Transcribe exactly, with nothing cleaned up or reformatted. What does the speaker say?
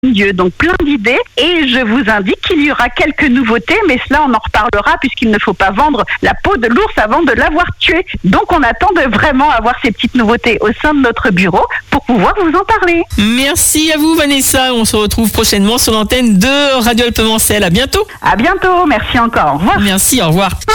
Dieu, donc plein d'idées, et je vous indique qu'il y aura quelques nouveautés, mais cela on en reparlera puisqu'il ne faut pas vendre la peau de l'ours avant de l'avoir tué. Donc on attend de vraiment avoir ces petites nouveautés au sein de notre bureau pour pouvoir vous en parler. Merci à vous Vanessa, on se retrouve prochainement sur l'antenne de Radio Alpemancel. À bientôt. À bientôt, merci encore, au revoir. Merci, au revoir.